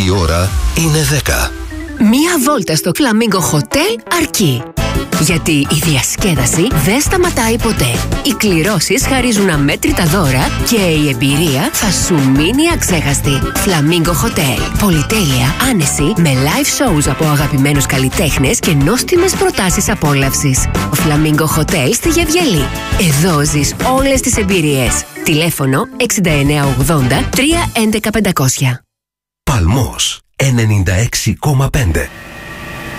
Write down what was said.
η ώρα είναι 10. Μία βόλτα στο Flamingo Hotel αρκεί. Γιατί η διασκέδαση δεν σταματάει ποτέ. Οι κληρώσεις χαρίζουν αμέτρητα δώρα και η εμπειρία θα σου μείνει αξέχαστη. Flamingo Hotel. Πολυτέλεια, άνεση, με live shows από αγαπημένους καλλιτέχνες και νόστιμες προτάσεις απόλαυσης. Flamingo Hotel στη Γευγελή. Εδώ ζεις όλες τις εμπειρίες. Τηλέφωνο 6980 311 500. Παλμός 96,5.